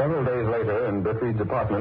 Several days later, in Bittreed's apartment.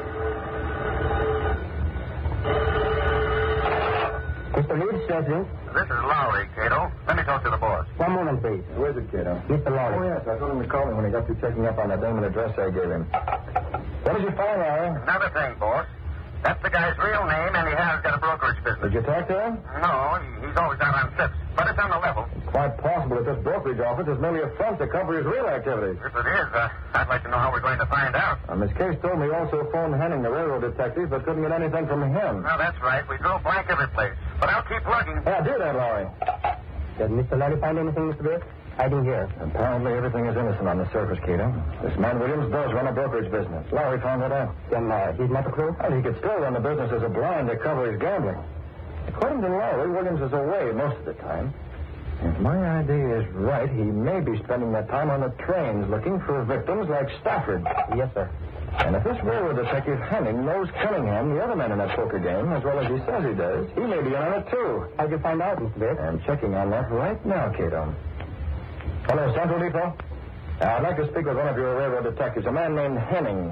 Mr. Reed, Sergeant. This is Lowry, Cato. Let me talk to the boss. One moment, please. Where's it, Cato? Mr. Lowry. Oh, yes. I told him to call me when he got through checking up on that name and address I gave him. What did you find, Lowry? Another thing, boss. That's the guy's real name, and he has got a brokerage business. Did you talk to him? No, he's always out on trips, but it's on the level. It's quite possible that this brokerage office is merely a front to cover his real activities. If it is, I'd like to know how we're going to find out. Miss Case told me you also phoned Henning, the railroad detective, but couldn't get anything from him. No, that's right. We drove blank every place. But I'll keep looking. Yeah, do that, Lowry. Did Mr. Lowry find anything, Mr. Bitt? I didn't hear. Apparently everything is innocent on the surface, Cato. This man Williams does run a brokerage business. Lowry found that out. Then he's not a crew? And he could still run the business as a blind to cover his gambling. According to Lowry, Williams is away most of the time. If my idea is right, he may be spending that time on the trains looking for victims like Stafford. Yes, sir. And if this railroad detective Henning knows Cunningham, the other man in that poker game, as well as he says he does, he may be in on it too. How'd you find out, Mr. Bitt? I'm checking on that right now, Cato. Hello, Central Depot. I'd like to speak with one of your railroad detectives, a man named Henning.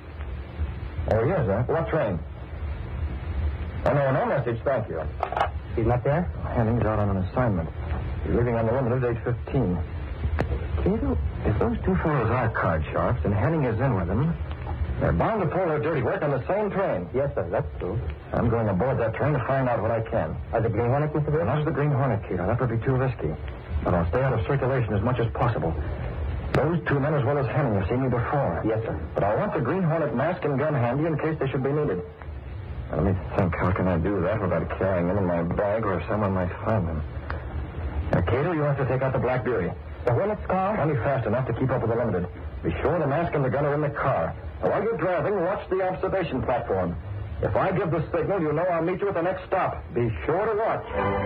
Oh, yes, huh? What train? Oh, no message, thank you. He's not there? Henning's out on an assignment. He's leaving on the limited age 15. Cato, if those two fellows are card sharps and Henning is in with them, they're bound to pull their dirty work on the same train. Yes, sir, that's true. I'm going aboard that train to find out what I can. The Green Hornet, Mr. Bitt? Not the Green Hornet, Cato. That would be too risky. But I'll stay out of circulation as much as possible. Those two men, as well as Henning, have seen me before. Yes, sir. But I want the Green Hornet mask and gun handy in case they should be needed. Now, let me think. How can I do that without carrying them in my bag where someone might find them? Now, Cato, you have to take out the Black Beauty. The Hornet's car? Only fast enough to keep up with the limited. Be sure the mask and the gun are in the car. Now, while you're driving, watch the observation platform. If I give the signal, you know I'll meet you at the next stop. Be sure to watch.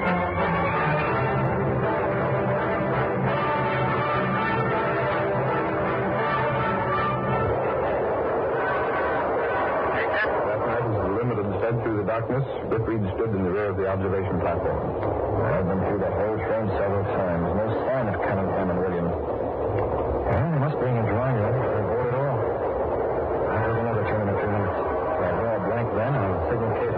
Through the darkness, Bittreed stood in the rear of the observation platform. I've been through the whole train several times. No sign of Cunningham and Williams. Well, they must be in a drawing room. They're bored at all. I'll have another turn in a few minutes. If I draw a blank then, I'll signal Cato.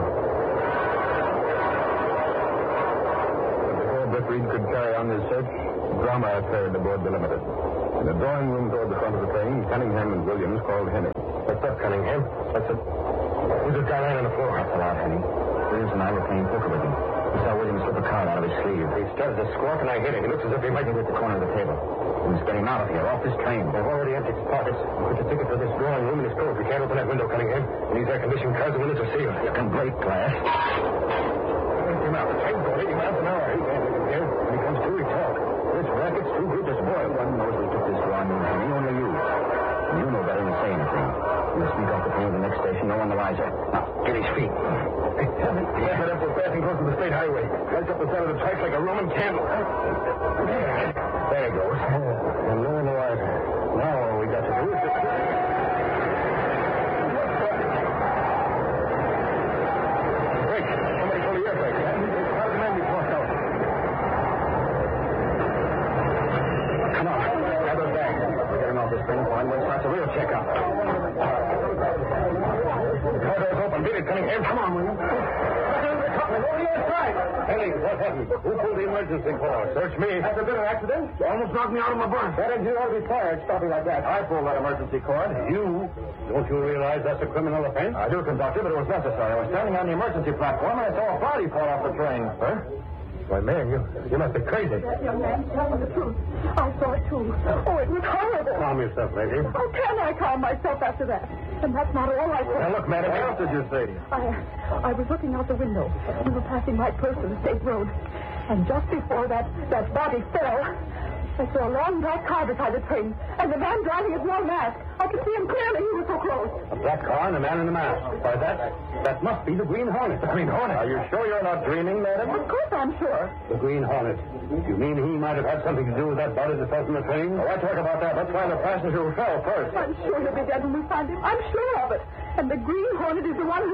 Before Bittreed could carry on his search, drama occurred aboard the Limited. In the drawing room toward the front of the train, Cunningham and Williams called Henning. What's up, Cunningham? What's up? Who's the guy lying on the floor? That's a lot, Henning. Williams and I were playing poker with him. We saw Williams slip a card out of his sleeve. He started to squawk and I hit him. He looks as if he might get at the corner of the table. He was getting out of here, off this train. They've already emptied his pockets. Put your ticket for this drawing room in his coat. We can't open that window, Cunningham. And these air-conditioned cars, the windows are sealed. You can break glass. Empty him out. The train's going 80 miles an hour. He can't leave him here. When he comes to, he talks. This racket's too good to spoil. One knows we took this drawing room, Henning. Only you. And you know better than to say anything. You'll sneak off the train to the next station. No one the wiser. Now, get his feet. Hey, tell me. Yeah, but up we're passing close to the state highway. Lights up the side of the tracks like a Roman candle. There it goes. And no one the wiser. Now all we got to do is just... Break. Somebody pull the air brake. How the man be forced out? Come on. Grab her bag. We're getting off this thing. Find one starts a real checkup. Car door's open. Beat it, Cunningham. Come on, William. Henning, what happened? Who pulled the emergency call? Search me. Has there been an accident? You almost knocked me out of my berth. That engine ought to be fired, stopping like that. I pulled that emergency cord. You? Don't you realize that's a criminal offense? I do, conductor, but it was necessary. I was standing on the emergency platform and I saw a body fall off the train. Huh? Why, man, you must be crazy. That young man telling the truth. I saw it, too. Oh, it was horrible. Calm yourself, lady. How can I calm myself after that? And that's not all I said. Now, look, madam, what else did you say? I was looking out the window. We were passing right close to the state road. And just before that body fell, I saw a long black car beside the train. And the man driving his no mask. I could see him clearly. He was so close. A black car and a man in a mask. Why, that must be the Green Hornet. The Green Hornet? Are you sure you're not dreaming, madam? Of course I'm sure. The Green Hornet. You mean he might have had something to do with that body that fell from the train? Oh, I talk about that. Let's find the passenger who fell first. I'm sure he'll be dead when we find him. I'm sure of it. And the Green Hornet is the one who